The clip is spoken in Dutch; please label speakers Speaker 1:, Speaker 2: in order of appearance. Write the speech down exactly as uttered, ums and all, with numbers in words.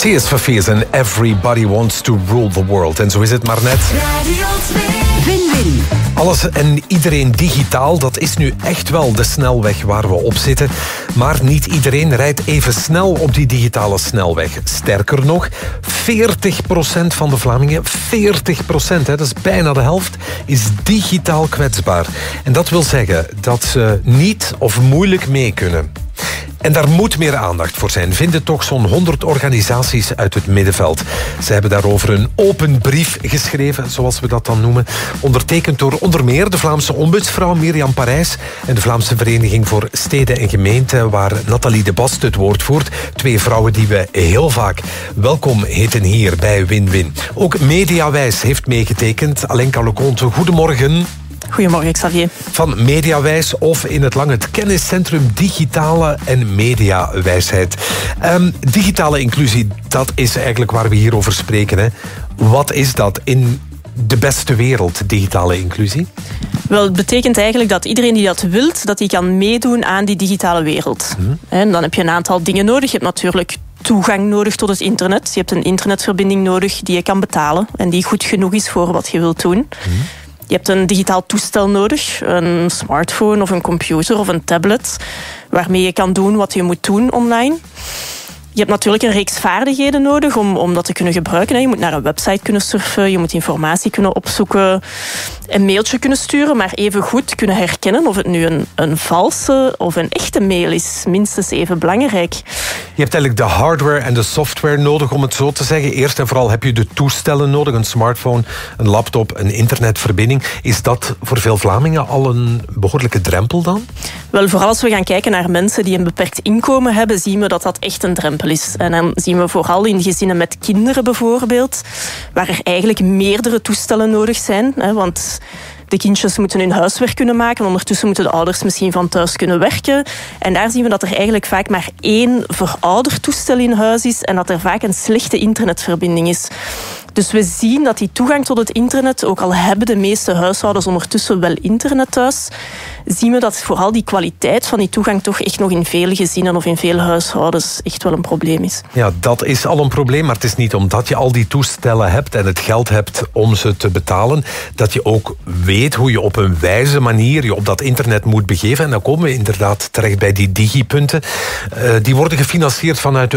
Speaker 1: Tears for Fears en Everybody Wants to Rule the World. En zo is het maar net.
Speaker 2: Win-win.
Speaker 1: Alles en iedereen digitaal, dat is nu echt wel de snelweg waar we op zitten. Maar niet iedereen rijdt even snel op die digitale snelweg. Sterker nog, veertig procent van de Vlamingen, veertig procent, hè, dat is bijna de helft, is digitaal kwetsbaar. En dat wil zeggen dat ze niet of moeilijk mee kunnen. En daar moet meer aandacht voor zijn, vinden toch zo'n honderd organisaties uit het middenveld. Ze hebben daarover een open brief geschreven, zoals we dat dan noemen. Ondertekend door onder meer de Vlaamse ombudsvrouw Mirjam Parijs en de Vlaamse Vereniging voor Steden en Gemeenten, waar Nathalie de Bast het woord voert. Twee vrouwen die we heel vaak welkom heten hier bij Win-Win. Ook Mediawijs heeft meegetekend. Alenka Leconte, goedemorgen.
Speaker 3: Goedemorgen, Xavier.
Speaker 1: Van Mediawijs, of in het lang het kenniscentrum Digitale en Mediawijsheid. Um, digitale inclusie, dat is eigenlijk waar we hier over spreken. Hè. Wat is dat in de beste wereld, digitale inclusie?
Speaker 3: Wel, het betekent eigenlijk dat iedereen die dat wilt, dat die kan meedoen aan die digitale wereld. Hmm. En dan heb je een aantal dingen nodig. Je hebt natuurlijk toegang nodig tot het internet. Je hebt een internetverbinding nodig die je kan betalen en die goed genoeg is voor wat je wilt doen. Hmm. Je hebt een digitaal toestel nodig, een smartphone of een computer of een tablet, waarmee je kan doen wat je moet doen online. Je hebt natuurlijk een reeks vaardigheden nodig om, om dat te kunnen gebruiken. Je moet naar een website kunnen surfen, je moet informatie kunnen opzoeken, een mailtje kunnen sturen, maar even goed kunnen herkennen of het nu een, een valse of een echte mail is. Minstens even belangrijk.
Speaker 1: Je hebt eigenlijk de hardware en de software nodig, om het zo te zeggen. Eerst en vooral heb je de toestellen nodig, een smartphone, een laptop, een internetverbinding. Is dat voor veel Vlamingen al een behoorlijke drempel dan?
Speaker 3: Wel, vooral als we gaan kijken naar mensen die een beperkt inkomen hebben, zien we dat dat echt een drempel is. En dan zien we vooral in gezinnen met kinderen bijvoorbeeld, waar er eigenlijk meerdere toestellen nodig zijn. Hè, want de kindjes moeten hun huiswerk kunnen maken. Ondertussen moeten de ouders misschien van thuis kunnen werken. En daar zien we dat er eigenlijk vaak maar één verouderd toestel in huis is en dat er vaak een slechte internetverbinding is. Dus we zien dat die toegang tot het internet, ook al hebben de meeste huishoudens ondertussen wel internet thuis, zien we dat vooral die kwaliteit van die toegang toch echt nog in vele gezinnen of in vele huishoudens echt wel een probleem is.
Speaker 1: Ja, dat is al een probleem, maar het is niet omdat je al die toestellen hebt en het geld hebt om ze te betalen, dat je ook weet hoe je op een wijze manier je op dat internet moet begeven. En dan komen we inderdaad terecht bij die digipunten. Uh, die worden gefinancierd vanuit